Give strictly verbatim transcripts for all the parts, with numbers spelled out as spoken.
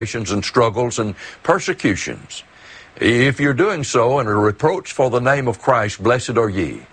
and struggles and persecutions. If you're doing so and a reproach for the name of Christ, blessed are ye.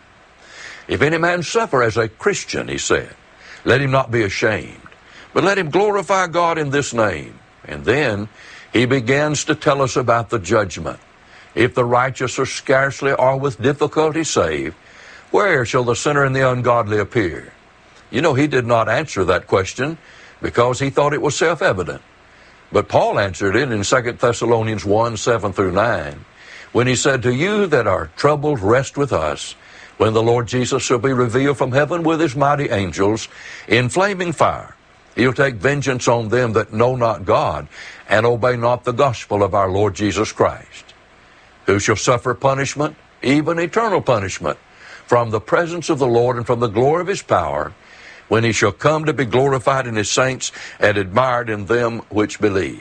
If any man suffer as a Christian, he said, let him not be ashamed, but let him glorify God in this name. And then he begins to tell us about the judgment. If the righteous are scarcely or with difficulty saved, where shall the sinner and the ungodly appear? You know, he did not answer that question because he thought it was self-evident. But Paul answered it in Second Thessalonians one, seven through nine, when he said, to you that are troubled, rest with us, when the Lord Jesus shall be revealed from heaven with his mighty angels in flaming fire. He'll take vengeance on them that know not God and obey not the gospel of our Lord Jesus Christ, who shall suffer punishment, even eternal punishment, from the presence of the Lord and from the glory of his power, when he shall come to be glorified in his saints and admired in them which believe.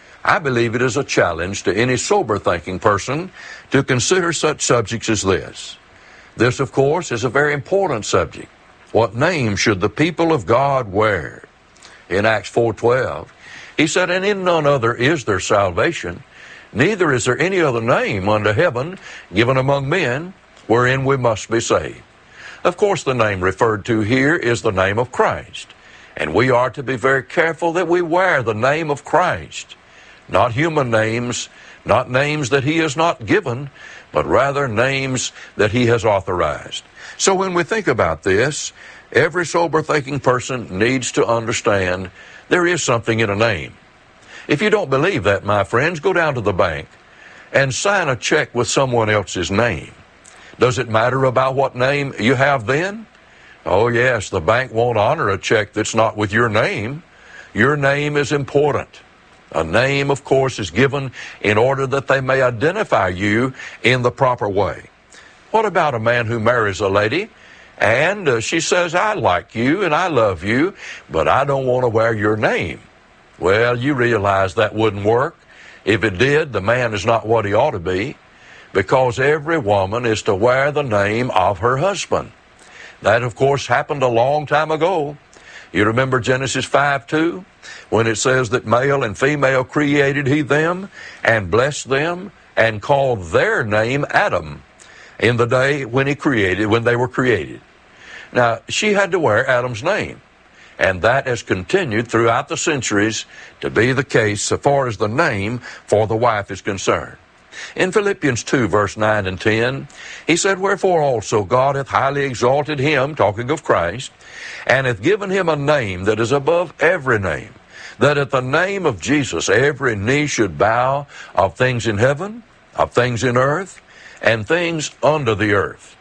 I believe it is a challenge to any sober-thinking person to consider such subjects as this. This, of course, is a very important subject. What name should the people of God wear? In Acts four twelve, he said, and in none other is there salvation, neither is there any other name under heaven given among men wherein we must be saved. Of course, the name referred to here is the name of Christ, and we are to be very careful that we wear the name of Christ, not human names, not names that he has not given, but rather names that he has authorized. So when we think about this, every sober-thinking person needs to understand there is something in a name. If you don't believe that, my friends, go down to the bank and sign a check with someone else's name. Does it matter about what name you have then? Oh yes, the bank won't honor a check that's not with your name. Your name is important. A name, of course, is given in order that they may identify you in the proper way. What about a man who marries a lady and uh, she says, I like you and I love you, but I don't want to wear your name? Well, you realize that wouldn't work. If it did, the man is not what he ought to be, because every woman is to wear the name of her husband. That, of course, happened a long time ago. You remember Genesis five two, when it says that male and female created he them, and blessed them, and called their name Adam, in the day when he created, when they were created. Now, she had to wear Adam's name, and that has continued throughout the centuries to be the case so far as the name for the wife is concerned. In Philippians two, verse nine and ten, he said, wherefore also God hath highly exalted him, talking of Christ, and hath given him a name that is above every name, that at the name of Jesus every knee should bow, of things in heaven, of things in earth, and things under the earth.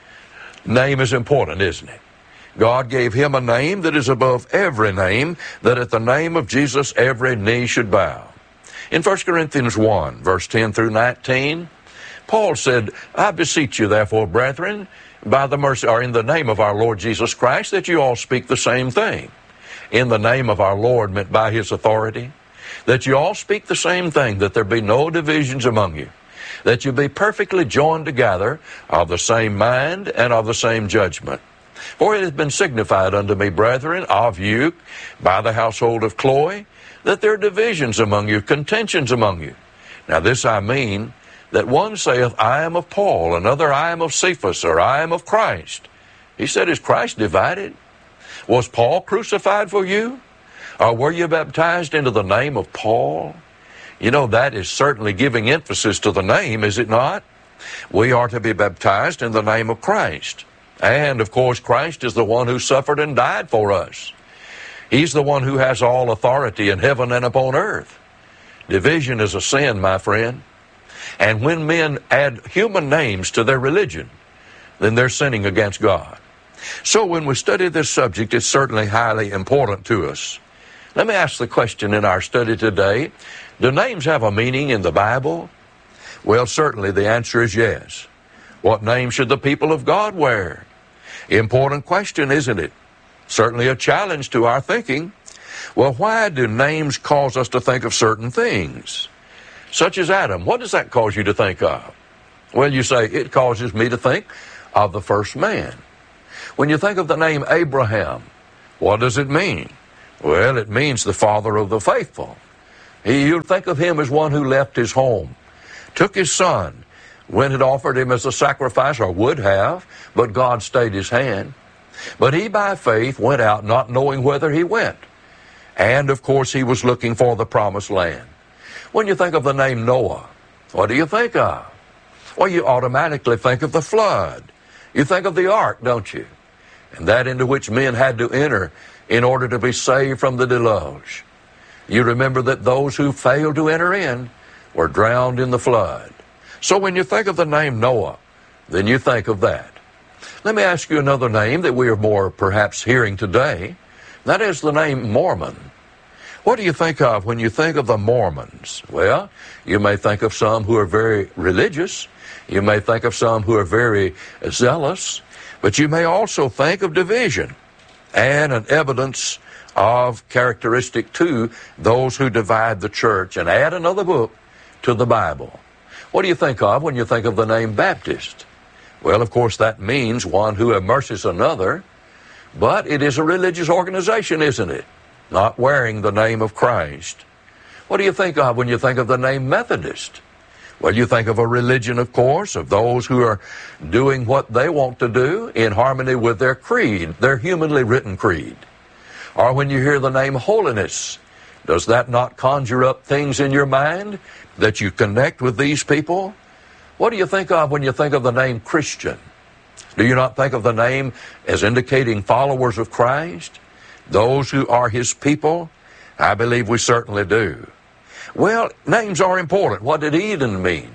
Name is important, isn't it? God gave him a name that is above every name, that at the name of Jesus every knee should bow. In First Corinthians one, verse ten through nineteen, Paul said, I beseech you therefore, brethren, by the mercy, or in the name of our Lord Jesus Christ, that you all speak the same thing. In the name of our Lord meant by his authority, that you all speak the same thing, that there be no divisions among you, that you be perfectly joined together, of the same mind and of the same judgment. For it hath been signified unto me, brethren, of you, by the household of Chloe, that there are divisions among you, contentions among you. Now this I mean, that one saith, I am of Paul, another, I am of Cephas, or I am of Christ. He said, is Christ divided? Was Paul crucified for you? Or were you baptized into the name of Paul? You know, that is certainly giving emphasis to the name, is it not? We are to be baptized in the name of Christ. And, of course, Christ is the one who suffered and died for us. He's the one who has all authority in heaven and upon earth. Division is a sin, my friend. And when men add human names to their religion, then they're sinning against God. So when we study this subject, it's certainly highly important to us. Let me ask the question in our study today, do names have a meaning in the Bible? Well, certainly the answer is yes. What name should the people of God wear? Important question, isn't it? Certainly a challenge to our thinking. Well, why do names cause us to think of certain things? Such as Adam, what does that cause you to think of? Well, you say, it causes me to think of the first man. When you think of the name Abraham, what does it mean? Well, it means the father of the faithful. You'll think of him as one who left his home, took his son, went and offered him as a sacrifice, or would have, but God stayed his hand. But he by faith went out not knowing whither he went. And of course he was looking for the promised land. When you think of the name Noah, what do you think of? Well, you automatically think of the flood. You think of the ark, don't you? And that into which men had to enter in order to be saved from the deluge. You remember that those who failed to enter in were drowned in the flood. So when you think of the name Noah, then you think of that. Let me ask you another name that we are more perhaps hearing today. That is the name Mormon. What do you think of when you think of the Mormons? Well, you may think of some who are very religious. You may think of some who are very zealous. But you may also think of division and an evidence of characteristic to those who divide the church and add another book to the Bible. What do you think of when you think of the name Baptist? Well, of course, that means one who immerses another, but it is a religious organization, isn't it? Not wearing the name of Christ. What do you think of when you think of the name Methodist? Well, you think of a religion, of course, of those who are doing what they want to do in harmony with their creed, their humanly written creed. Or when you hear the name holiness, does that not conjure up things in your mind that you connect with these people? What do you think of when you think of the name Christian? Do you not think of the name as indicating followers of Christ? Those who are his people? I believe we certainly do. Well, names are important. What did Eden mean?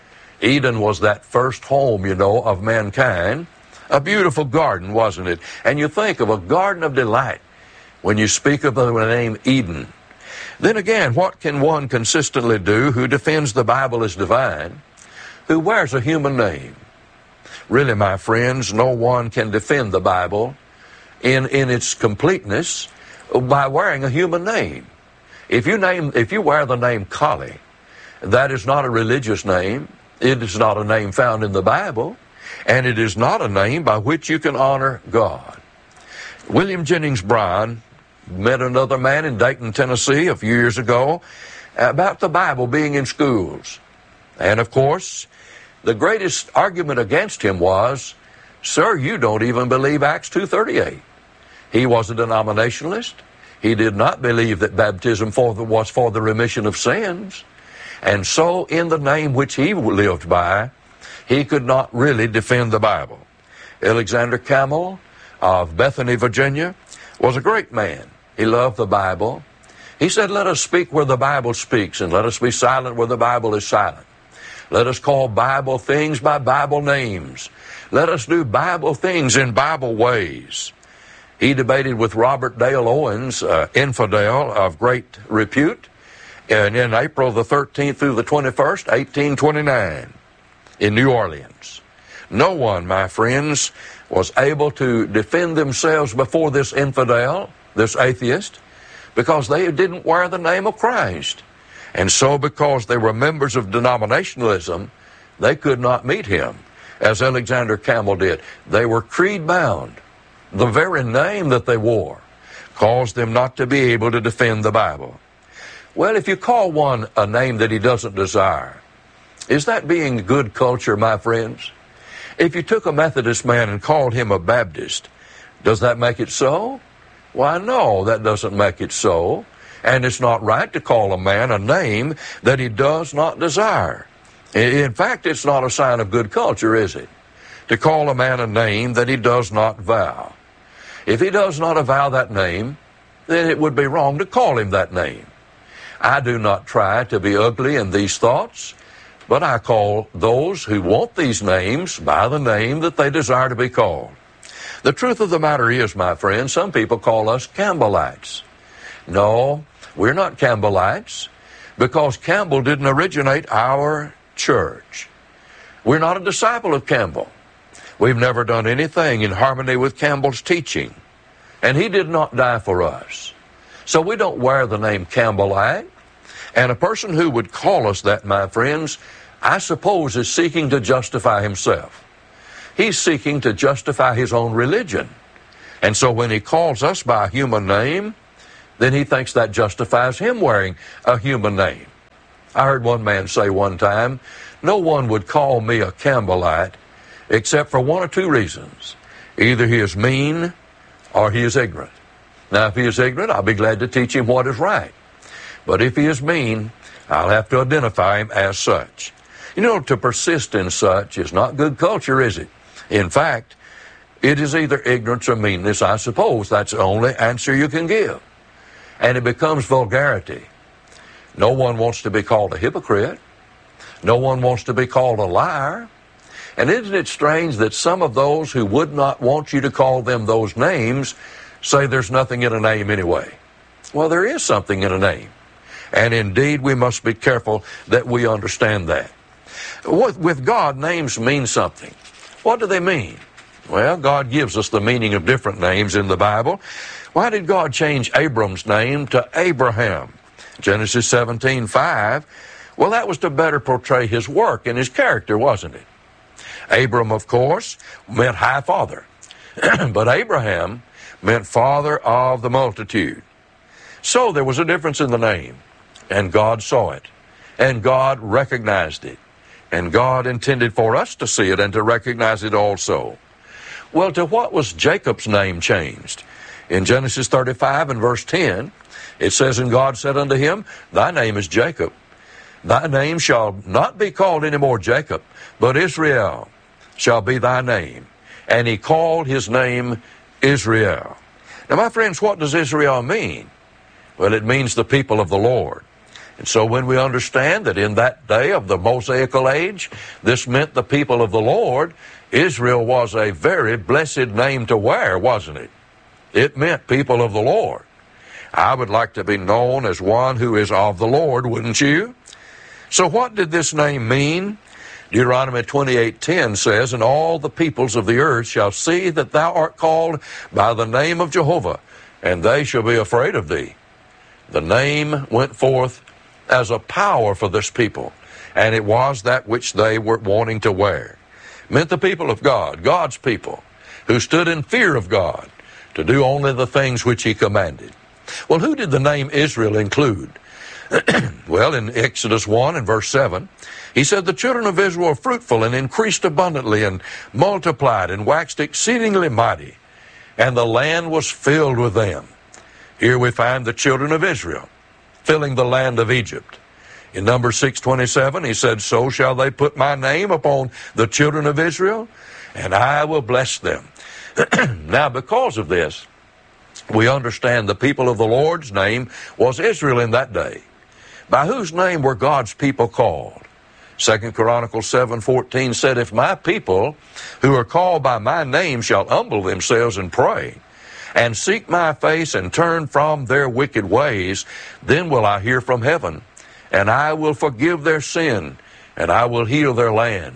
Eden was that first home, you know, of mankind. A beautiful garden, wasn't it? And you think of a garden of delight when you speak of the name Eden. Then again, what can one consistently do who defends the Bible as divine, who wears a human name? Really, my friends, no one can defend the Bible in, in its completeness by wearing a human name. If you name, if you wear the name Collie, that is not a religious name. It is not a name found in the Bible, and it is not a name by which you can honor God. William Jennings Bryan met another man in Dayton, Tennessee a few years ago about the Bible being in schools. And of course, the greatest argument against him was, "Sir, you don't even believe Acts two thirty-eight. He was a denominationalist. He did not believe that baptism for the, was for the remission of sins. And so in the name which he lived by, he could not really defend the Bible. Alexander Campbell of Bethany, Virginia, was a great man. He loved the Bible. He said, "Let us speak where the Bible speaks, and let us be silent where the Bible is silent. Let us call Bible things by Bible names. Let us do Bible things in Bible ways." He debated with Robert Dale Owens, uh, infidel of great repute, and in April the thirteenth through the twenty-first, eighteen twenty-nine, in New Orleans. No one, my friends, was able to defend themselves before this infidel, this atheist, because they didn't wear the name of Christ. And so because they were members of denominationalism, they could not meet him, as Alexander Campbell did. They were creed-bound. The very name that they wore caused them not to be able to defend the Bible. Well, if you call one a name that he doesn't desire, is that being good culture, my friends? If you took a Methodist man and called him a Baptist, does that make it so? Why, no, that doesn't make it so. And it's not right to call a man a name that he does not desire. In fact, it's not a sign of good culture, is it? To call a man a name that he does not vow. If he does not avow that name, then it would be wrong to call him that name. I do not try to be ugly in these thoughts, but I call those who want these names by the name that they desire to be called. The truth of the matter is, my friends, some people call us Campbellites. No, we're not Campbellites, because Campbell didn't originate our church. We're not a disciple of Campbell. We've never done anything in harmony with Campbell's teaching, and he did not die for us. So we don't wear the name Campbellite, and a person who would call us that, my friends, I suppose is seeking to justify himself. He's seeking to justify his own religion. And so when he calls us by a human name, then he thinks that justifies him wearing a human name. I heard one man say one time, no one would call me a Campbellite except for one or two reasons. Either he is mean or he is ignorant. Now, if he is ignorant, I'll be glad to teach him what is right. But if he is mean, I'll have to identify him as such. You know, to persist in such is not good culture, is it? In fact, it is either ignorance or meanness, I suppose. That's the only answer you can give. And it becomes vulgarity. No one wants to be called a hypocrite. No one wants to be called a liar. And isn't it strange that some of those who would not want you to call them those names say there's nothing in a name anyway? Well, there is something in a name. And indeed, we must be careful that we understand that. With God, names mean something. What do they mean? Well, God gives us the meaning of different names in the Bible. Why did God change Abram's name to Abraham? Genesis seventeen five. Well, that was to better portray his work and his character, wasn't it? Abram, of course, meant high father. But Abraham meant father of the multitude. So there was a difference in the name. And God saw it. And God recognized it. And God intended for us to see it and to recognize it also. Well, to what was Jacob's name changed? In Genesis thirty-five and verse ten, it says, And God said unto him, Thy name is Jacob. Thy name shall not be called any more Jacob, but Israel shall be thy name. And he called his name Israel. Now, my friends, what does Israel mean? Well, it means the people of the Lord. And so when we understand that in that day of the Mosaical age, this meant the people of the Lord, Israel was a very blessed name to wear, wasn't it? It meant people of the Lord. I would like to be known as one who is of the Lord, wouldn't you? So what did this name mean? Deuteronomy twenty-eight ten says, And all the peoples of the earth shall see that thou art called by the name of Jehovah, and they shall be afraid of thee. The name went forth as a power for this people, and it was that which they were wanting to wear. It meant the people of God, God's people, who stood in fear of God, to do only the things which he commanded. Well, who did the name Israel include? Well, in Exodus one and verse seven, he said, The children of Israel were fruitful and increased abundantly and multiplied and waxed exceedingly mighty, and the land was filled with them. Here we find the children of Israel filling the land of Egypt. In Numbers six twenty-seven, he said, So shall they put my name upon the children of Israel, and I will bless them. Now, because of this, we understand the people of the Lord's name was Israel in that day. By whose name were God's people called? Second Chronicles seven fourteen said, If my people who are called by my name shall humble themselves and pray, and seek my face and turn from their wicked ways, then will I hear from heaven, and I will forgive their sin, and I will heal their land.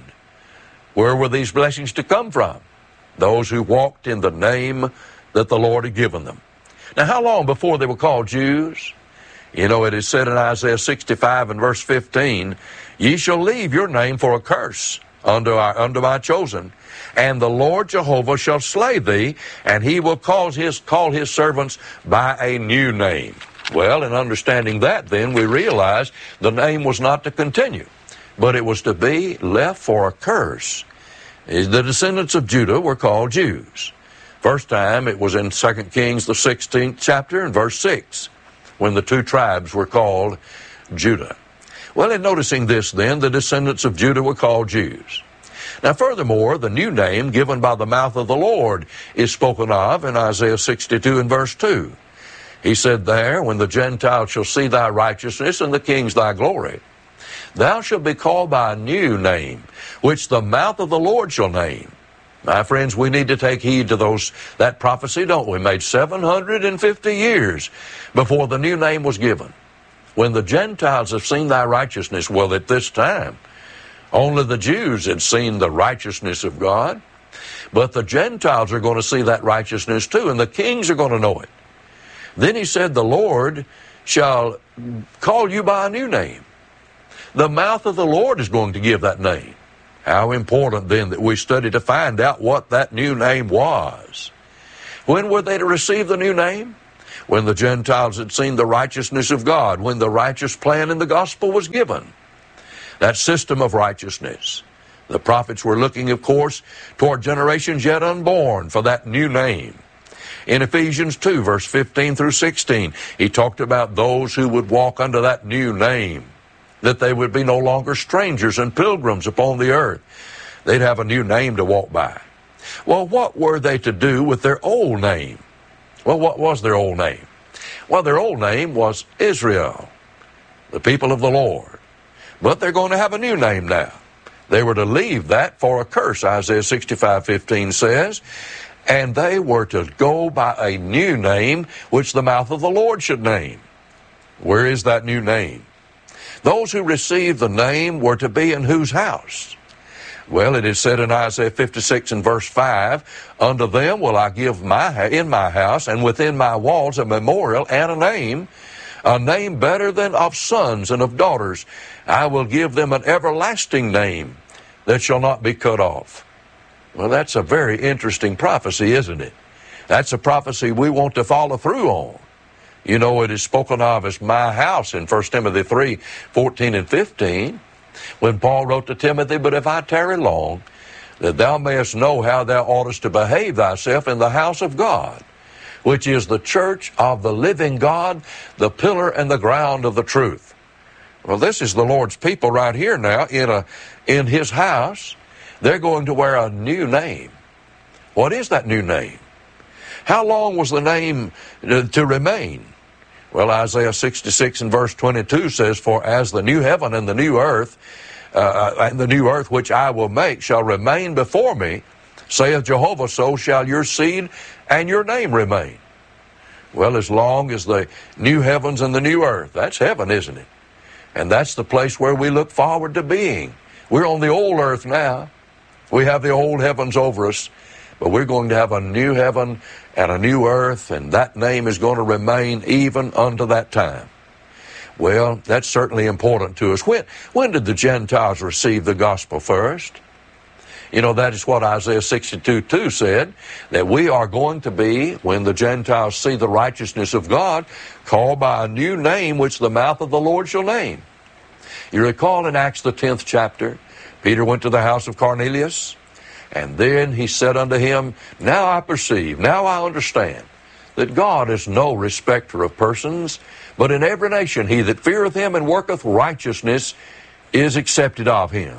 Where were these blessings to come from? Those who walked in the name that the Lord had given them. Now, how long before they were called Jews? You know, it is said in Isaiah sixty-five and verse fifteen, Ye shall leave your name for a curse unto, our, unto my chosen, and the Lord Jehovah shall slay thee, and he will cause his, call his servants by a new name. Well, in understanding that, then, we realize the name was not to continue, but it was to be left for a curse. The descendants of Judah were called Jews. First time it was in Second Kings, the sixteenth chapter, and verse six, when the two tribes were called Judah. Well, in noticing this, then, the descendants of Judah were called Jews. Now, furthermore, the new name given by the mouth of the Lord is spoken of in Isaiah sixty-two and verse two. He said there, When the Gentiles shall see thy righteousness and the kings thy glory, thou shalt be called by a new name, which the mouth of the Lord shall name. My friends, we need to take heed to those that prophecy, don't we? Made seven hundred fifty years before the new name was given. When the Gentiles have seen thy righteousness, well, at this time, only the Jews had seen the righteousness of God. But the Gentiles are going to see that righteousness too, and the kings are going to know it. Then he said, The Lord shall call you by a new name. The mouth of the Lord is going to give that name. How important then that we study to find out what that new name was. When were they to receive the new name? when the Gentiles had seen the righteousness of God, when the righteous plan in the gospel was given. That system of righteousness. The prophets were looking, of course, toward generations yet unborn for that new name. In Ephesians two, verse fifteen through sixteen, he talked about those who would walk under that new name, that they would be no longer strangers and pilgrims upon the earth. They'd have a new name to walk by. Well, what were they to do with their old name? Well, what was their old name? Well, their old name was Israel, the people of the Lord. But they're going to have a new name now. They were to leave that for a curse, Isaiah sixty-five fifteen says, and they were to go by a new name which the mouth of the Lord should name. Where is that new name? Those who received the name were to be in whose house? Well, it is said in Isaiah fifty-six and verse five, unto them will I give my in my house and within my walls a memorial and a name, a name better than of sons and of daughters. I will give them an everlasting name that shall not be cut off. Well, that's a very interesting prophecy, isn't it? That's a prophecy we want to follow through on. You know, it is spoken of as my house in First Timothy three, fourteen and fifteen, when Paul wrote to Timothy, but if I tarry long, that thou mayest know how thou oughtest to behave thyself in the house of God, which is the church of the living God, the pillar and the ground of the truth. Well, this is the Lord's people right here now in a in his house. They're going to wear a new name. What is that new name? How long was the name to remain? Well, Isaiah sixty-six and verse twenty-two says, for as the new heaven and the new earth, uh, and the new earth which I will make shall remain before me, saith Jehovah, so shall your seed and your name remain. Well, as long as the new heavens and the new earth, that's heaven, isn't it? And that's the place where we look forward to being. We're on the old earth now. We have the old heavens over us, but we're going to have a new heaven and a new earth, and that name is going to remain even unto that time. Well, that's certainly important to us. When, when did the Gentiles receive the gospel first? You know, that is what Isaiah sixty-two two said, that we are going to be, when the Gentiles see the righteousness of God, called by a new name which the mouth of the Lord shall name. You recall in Acts the tenth chapter, Peter went to the house of Cornelius, and then he said unto him, now I perceive, now I understand, that God is no respecter of persons, but in every nation he that feareth him and worketh righteousness is accepted of him.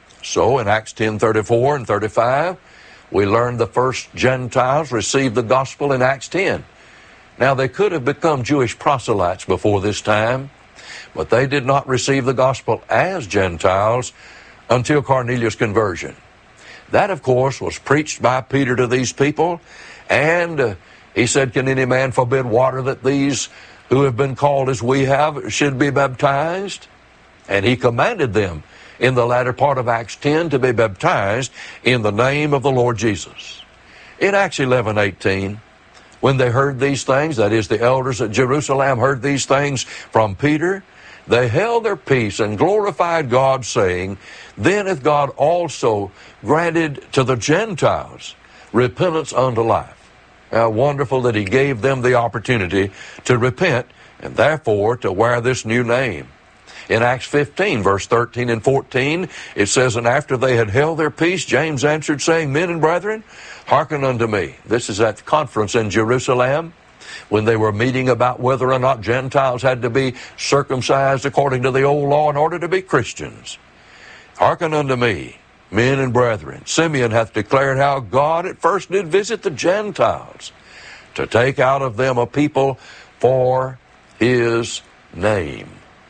So in Acts ten thirty-four and thirty-five, we learn the first Gentiles received the gospel in Acts ten. Now they could have become Jewish proselytes before this time, but they did not receive the gospel as Gentiles until Cornelius' conversion. That, of course, was preached by Peter to these people, and uh, he said, can any man forbid water that these who have been called as we have should be baptized? And he commanded them in the latter part of Acts ten to be baptized in the name of the Lord Jesus. In Acts eleven eighteen, when they heard these things, that is, the elders at Jerusalem heard these things from Peter, they held their peace and glorified God, saying, then hath God also granted to the Gentiles repentance unto life. How wonderful that he gave them the opportunity to repent and therefore to wear this new name. In Acts fifteen, verse thirteen and fourteen, it says, and after they had held their peace, James answered, saying, men and brethren, hearken unto me. This is at the conference in Jerusalem, when they were meeting about whether or not Gentiles had to be circumcised according to the old law in order to be Christians. Hearken unto me, men and brethren. Simeon hath declared how God at first did visit the Gentiles to take out of them a people for his name.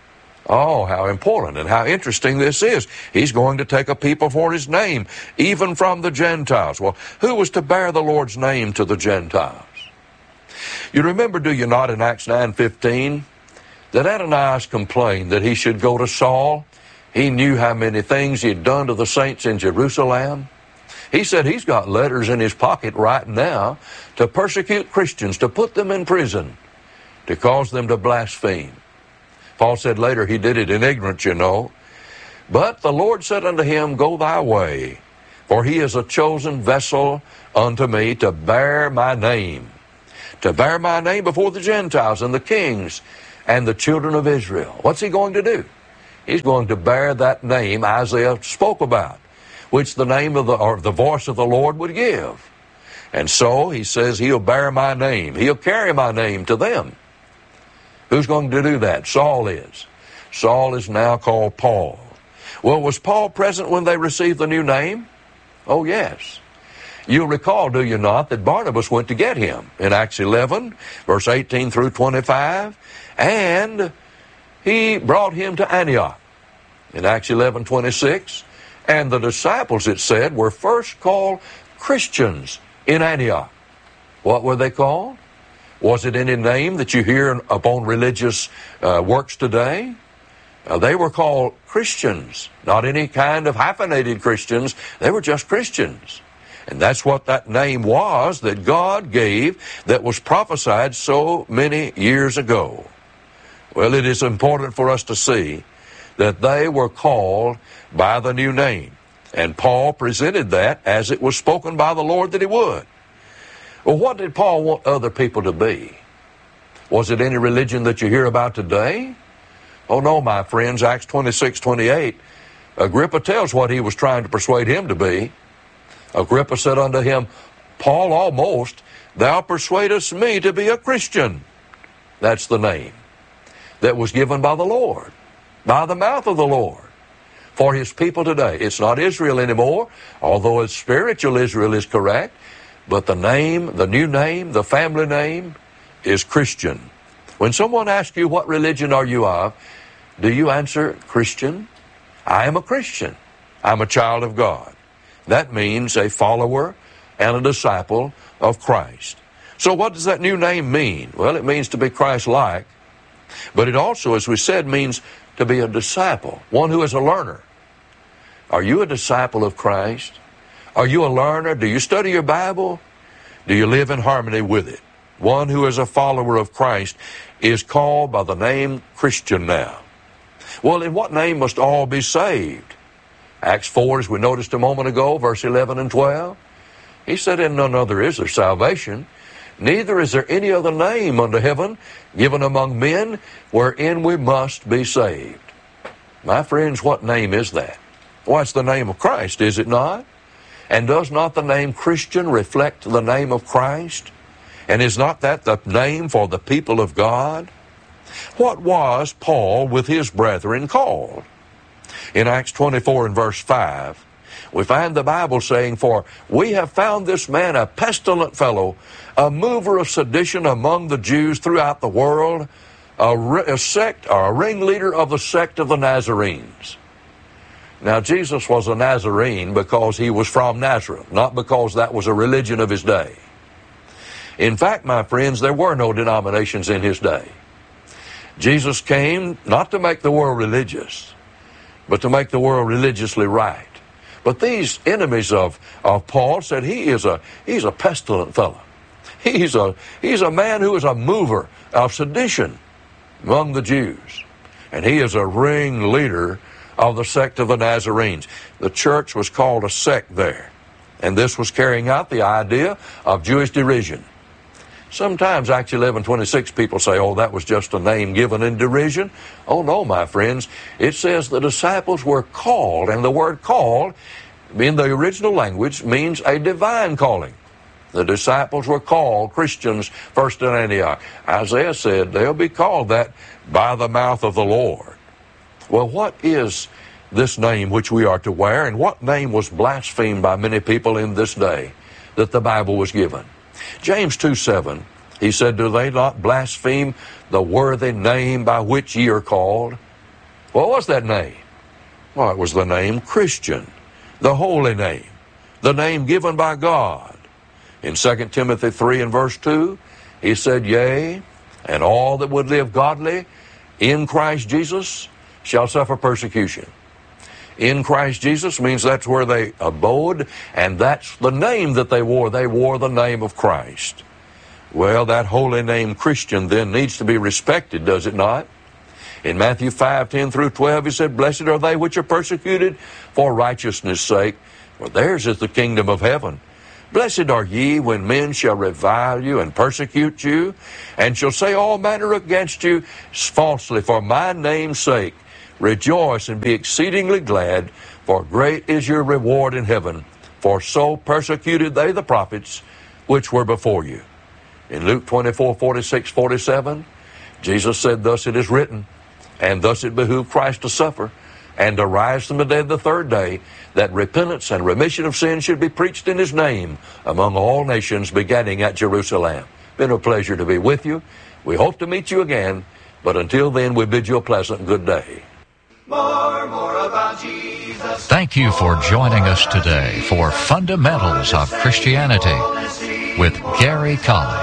Oh, how important and how interesting this is. He's going to take a people for his name, even from the Gentiles. Well, who was to bear the Lord's name to the Gentiles? You remember, do you not, in Acts nine fifteen, that Ananias complained that he should go to Saul? He knew how many things he had done to the saints in Jerusalem. He said he's got letters in his pocket right now to persecute Christians, to put them in prison, to cause them to blaspheme. Paul said later he did it in ignorance, you know. But the Lord said unto him, go thy way, for he is a chosen vessel unto me to bear my name, to bear my name before the Gentiles and the kings and the children of Israel. What's he going to do? He's going to bear that name Isaiah spoke about, which the name of the, or the voice of the Lord would give. And so he says he'll bear my name. He'll carry my name to them. Who's going to do that? Saul is. Saul is now called Paul. Well, was Paul present when they received the new name? Oh, yes. You'll recall, do you not, that Barnabas went to get him in Acts eleven, verse eighteen through twenty-five, and he brought him to Antioch in Acts eleven twenty-six, and the disciples, it said, were first called Christians in Antioch. What were they called? Was it any name that you hear upon religious uh, works today? Uh, they were called Christians, not any kind of hyphenated Christians. They were just Christians. And that's what that name was that God gave, that was prophesied so many years ago. Well, it is important for us to see that they were called by the new name. And Paul presented that as it was spoken by the Lord that he would. Well, what did Paul want other people to be? Was it any religion that you hear about today? Oh no, my friends, Acts twenty-six twenty-eight, Agrippa tells what he was trying to persuade him to be. Agrippa said unto him, Paul, almost, thou persuadest me to be a Christian. That's the name that was given by the Lord, by the mouth of the Lord, for his people today. It's not Israel anymore, although it's spiritual Israel is correct, but the name, the new name, the family name is Christian. When someone asks you, what religion are you of? Do you answer Christian? I am a Christian. I'm a child of God. That means a follower and a disciple of Christ. So what does that new name mean? Well, it means to be Christ-like, but it also, as we said, means to be a disciple, one who is a learner. Are you a disciple of Christ? Are you a learner? Do you study your Bible? Do you live in harmony with it? One who is a follower of Christ is called by the name Christian now. Well, in what name must all be saved? Acts four, as we noticed a moment ago, verse eleven and twelve. He said, in none other is there salvation, neither is there any other name under heaven given among men wherein we must be saved. My friends, what name is that? Well, it's the name of Christ, is it not? And does not the name Christian reflect the name of Christ? And is not that the name for the people of God? What was Paul with his brethren called? In Acts twenty-four and verse five, we find the Bible saying, for we have found this man a pestilent fellow, a mover of sedition among the Jews throughout the world, a, a sect or a ringleader of the sect of the Nazarenes. Now, Jesus was a Nazarene because he was from Nazareth, not because that was a religion of his day. In fact, my friends, there were no denominations in his day. Jesus came not to make the world religious, but to make the world religiously right. But these enemies of, of Paul said he is a he's a pestilent fellow. He's a he's a man who is a mover of sedition among the Jews. And he is a ringleader of the sect of the Nazarenes. The church was called a sect there. And this was carrying out the idea of Jewish derision. Sometimes Acts eleven twenty-six people say, oh, that was just a name given in derision. Oh, no, my friends. It says the disciples were called, and the word called in the original language means a divine calling. The disciples were called Christians first in Antioch. Isaiah said they'll be called that by the mouth of the Lord. Well, what is this name which we are to wear, and what name was blasphemed by many people in this day that the Bible was given? James two seven, he said, do they not blaspheme the worthy name by which ye are called? What was that name? Well, it was the name Christian, the holy name, the name given by God. In Second Timothy three and verse two, he said, yea, and all that would live godly in Christ Jesus shall suffer persecution. In Christ Jesus means that's where they abode, and that's the name that they wore. They wore the name of Christ. Well, that holy name Christian then needs to be respected, does it not? In Matthew five, ten through twelve, he said, blessed are they which are persecuted for righteousness' sake, for theirs is the kingdom of heaven. Blessed are ye when men shall revile you and persecute you, and shall say all manner against you falsely for my name's sake. Rejoice and be exceedingly glad, for great is your reward in heaven. For so persecuted they the prophets which were before you. In Luke twenty-four, forty-six, forty-seven, Jesus said, thus it is written, and thus it behooved Christ to suffer, and to rise from the dead the third day, that repentance and remission of sins should be preached in his name among all nations, beginning at Jerusalem. Been a pleasure to be with you. We hope to meet you again, but until then, we bid you a pleasant good day. More, more about Jesus. Thank you for joining us today for Fundamentals of Christianity with Gary Collins.